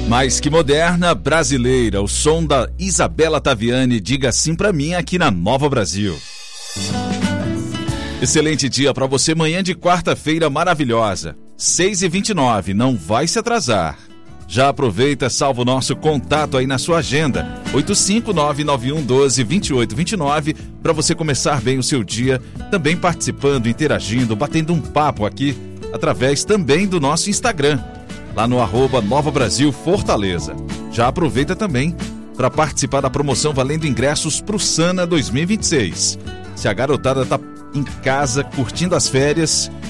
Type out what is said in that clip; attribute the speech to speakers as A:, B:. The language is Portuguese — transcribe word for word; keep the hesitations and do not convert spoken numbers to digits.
A: Mais que moderna, brasileira, o som da Isabela Taviani, Diga Sim Pra Mim, aqui na Nova Brasil. Excelente dia para você, manhã de quarta-feira maravilhosa, seis e vinte e nove, não vai se atrasar. Já aproveita, salva o nosso contato aí na sua agenda, oito cinco nove nove um um dois, dois oito dois nove, para você começar bem o seu dia, também participando, interagindo, batendo um papo aqui, através também do nosso Instagram, lá no arroba Nova Brasil Fortaleza. Já aproveita também para participar da promoção valendo ingressos para o Sana dois mil e vinte e seis. Se a garotada tá em casa curtindo as férias,